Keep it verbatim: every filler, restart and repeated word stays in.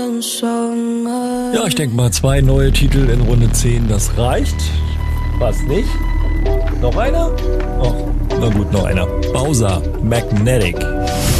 Ja, ich denke mal, zwei neue Titel in Runde zehn, das reicht. Was nicht? Noch einer? Ach, na gut, noch einer. Bowser, Magnetic.